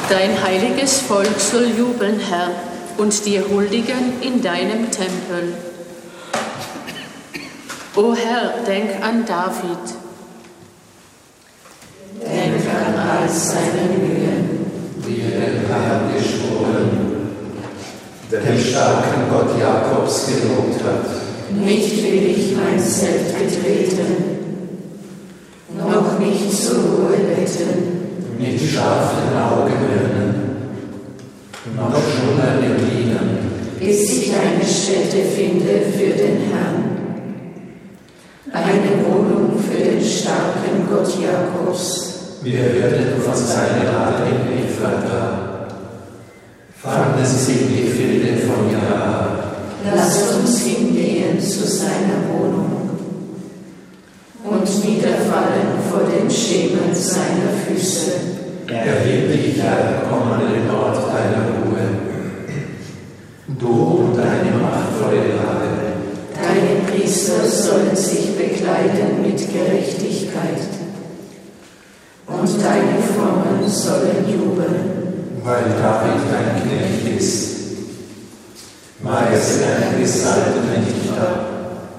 Dein heiliges Volk soll jubeln, Herr, und dir huldigen in deinem Tempel. O Herr, denk an David. Denk an all seine Mühen, wie er den Herrn geschworen, der den starken Gott Jakobs gelobt hat. Nicht will ich mein Zelt betreten, noch nicht zur Ruhe betten, mit scharfen Augenhöhlen, noch schummer im Liedern, bis ich eine Stätte finde für den Herrn, eine Wohnung für den starken Gott Jakobs. Wir hörten von seiner Lade in Ephrata, fanden sie die Gefilde von Jahr. Lasst uns hingehen zu seiner Wohnung und niederfallen vor den Schemen seiner Füße. Erhebe dich, Herr, komm an den Ort deiner Ruhe, du und deine machtvolle Lage. Deine Priester sollen sich bekleiden mit Gerechtigkeit und deine Frommen sollen jubeln, weil David dein Knecht ist. Weise dein Gesalbten nicht ab.